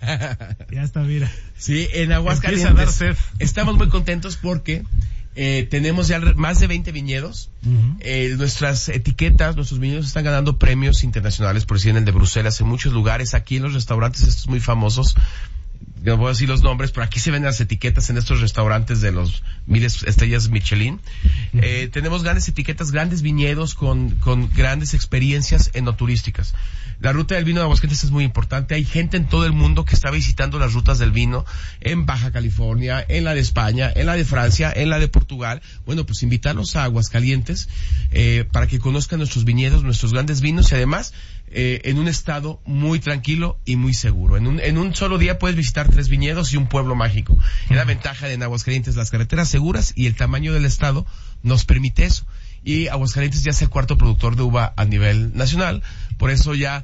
Ya está, mira. Sí, en Aguascalientes Empieza a dar sed. estamos muy contentos porque tenemos ya más de 20 viñedos. Nuestras etiquetas, nuestros viñedos están ganando premios internacionales, por decir en el de Bruselas, en muchos lugares, aquí en los restaurantes estos muy famosos. No voy a decir los nombres, pero aquí se ven las etiquetas en estos restaurantes de los 1000 estrellas Michelin. Tenemos grandes etiquetas, grandes viñedos con grandes experiencias enoturísticas. La ruta del vino de Aguascalientes es muy importante. Hay gente en todo el mundo que está visitando las rutas del vino en Baja California, en la de España, en la de Francia, en la de Portugal. Bueno, pues invitarlos a Aguascalientes para que conozcan nuestros viñedos, nuestros grandes vinos y además en un estado muy tranquilo y muy seguro. En un solo día puedes visitar 3 viñedos y un pueblo mágico. Es la ventaja de en Aguascalientes, las carreteras seguras y el tamaño del estado nos permite eso. Y Aguascalientes ya es el 4º productor de uva a nivel nacional, por eso ya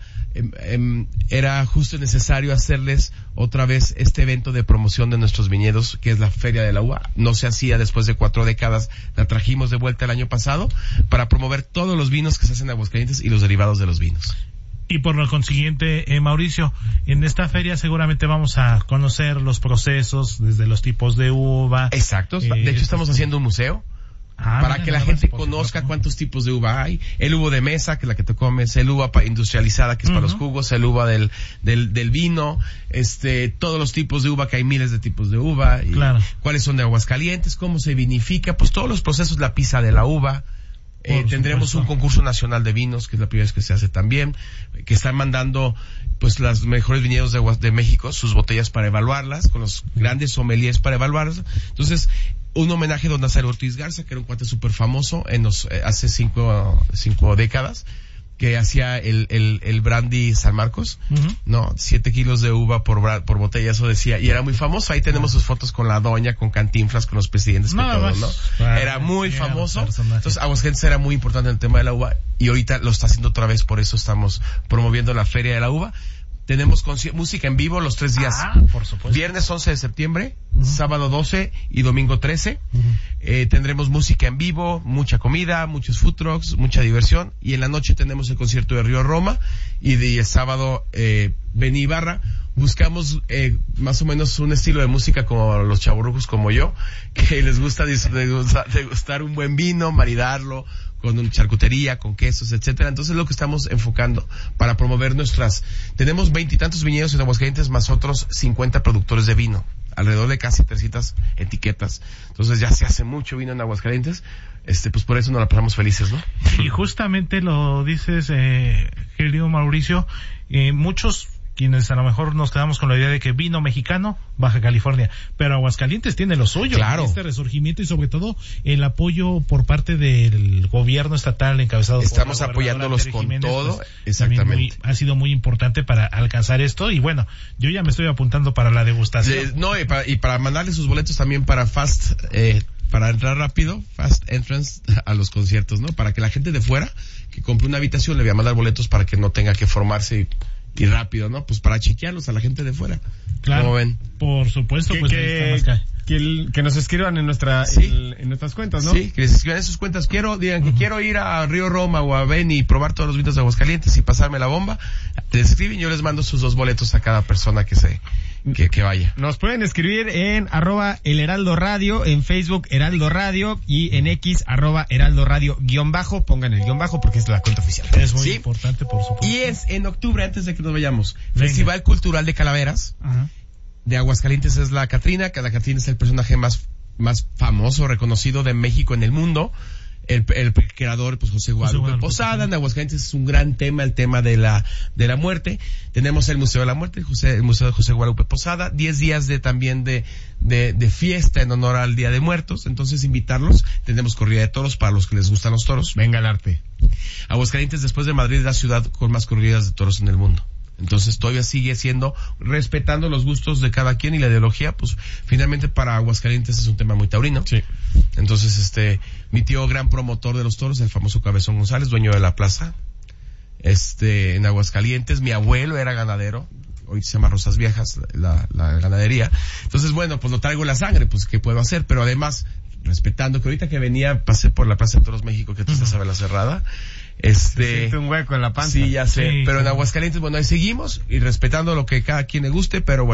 era justo necesario hacerles otra vez este evento de promoción de nuestros viñedos, que es la Feria de la Uva. No se hacía después de 4 décadas, la trajimos de vuelta el año pasado para promover todos los vinos que se hacen en Aguascalientes y los derivados de los vinos. Y por lo consiguiente, Mauricio, en esta feria seguramente vamos a conocer los procesos, desde los tipos de uva. Exacto, de hecho estamos haciendo un museo. Para que la gente conozca cuántos tipos de uva hay. El uva de mesa, que es la que te comes, el uva industrializada, que es para los jugos, el uva del vino, todos los tipos de uva, que hay miles de tipos de uva, y cuáles son de Aguascalientes, cómo se vinifica, pues todos los procesos, la pisa de la uva. Tendremos un concurso nacional de vinos, que es la primera vez que se hace también, que están mandando pues las mejores viñedos de México, sus botellas para evaluarlas, con los grandes sommeliers para evaluarlas. Entonces, un homenaje a don Nazario Ortiz Garza, que era un cuate súper famoso hace 5 décadas, que hacía el brandy San Marcos, ¿no? 7 kilos de uva por botella, eso decía, y era muy famoso. Ahí tenemos sus fotos con la doña, con Cantinflas, con los presidentes, con todo, ¿no? Era muy famoso. Entonces, Aguascalientes era muy importante en el tema de la uva, y ahorita lo está haciendo otra vez, por eso estamos promoviendo la Feria de la Uva. Tenemos música en vivo los 3 días. Por supuesto. Viernes 11 de septiembre, sábado 12 y domingo 13. Tendremos música en vivo, mucha comida, muchos food trucks, mucha diversión. Y en la noche tenemos el concierto de Río Roma. Y el sábado, Beni Ibarra. Buscamos más o menos un estilo de música como los chavorrucos como yo, que les gusta degustar un buen vino, maridarlo con charcutería, con quesos, etcétera. Entonces es lo que estamos enfocando para promover tenemos 20 y tantos viñedos en Aguascalientes, más otros 50 productores de vino, alrededor de casi 300 etiquetas. Entonces ya se hace mucho vino en Aguascalientes, pues por eso nos la pasamos felices, ¿no? Y justamente lo dices, querido Mauricio, muchos quienes a lo mejor nos quedamos con la idea de que vino mexicano, Baja California, pero Aguascalientes tiene lo suyo, claro. Este resurgimiento y sobre todo el apoyo por parte del gobierno estatal encabezado estamos por apoyándolos con Jiménez, todo, pues, exactamente. Ha sido muy importante para alcanzar esto, y bueno, yo ya me estoy apuntando para la degustación. Y para mandarle sus boletos también para para entrar rápido, Fast Entrance a los conciertos, ¿no? Para que la gente de fuera que compre una habitación le voy a mandar boletos para que no tenga que formarse y rápido, ¿no? Pues para chequearlos a la gente de fuera. Claro. ¿Cómo ven? Por supuesto, que nos escriban en nuestras cuentas, ¿no? Sí, que les escriban en sus cuentas. Digan que quiero ir a Río Roma o a Beni y probar todos los vinos de Aguascalientes y pasarme la bomba. Les escriben, yo les mando sus 2 boletos a cada persona que vaya. Nos pueden escribir en @El Heraldo Radio, en Facebook Heraldo Radio y en X @Heraldo Radio _ pongan el _ porque es la cuenta oficial. Es muy importante, por supuesto. Y es en octubre, antes de que nos vayamos, Festival Cultural de Calaveras. De Aguascalientes es la Catrina, que la Catrina es el personaje más famoso, reconocido de México en el mundo. El creador, pues José Guadalupe Posada. En Aguascalientes es un gran tema, el tema de la muerte. Tenemos el Museo de la Muerte, el Museo de José Guadalupe Posada. 10 días también de fiesta en honor al Día de Muertos. Entonces invitarlos. Tenemos corrida de toros para los que les gustan los toros. Venga el arte. Aguascalientes, después de Madrid, es la ciudad con más corridas de toros en el mundo. Entonces todavía sigue siendo, respetando los gustos de cada quien y la ideología, pues finalmente para Aguascalientes es un tema muy taurino. Sí. Entonces mi tío, gran promotor de los toros, el famoso Cabezón González, dueño de la plaza, en Aguascalientes. Mi abuelo era ganadero, hoy se llama Rosas Viejas, la ganadería. Entonces bueno, pues lo traigo en la sangre, pues ¿qué puedo hacer? Pero además, respetando que ahorita que venía, pasé por la Plaza de Toros México, que tú estás a ver la cerrada. Se siente un hueco en la panza. Sí, ya sé. Pero en Aguascalientes, bueno, ahí seguimos y respetando lo que cada quien le guste, pero bueno.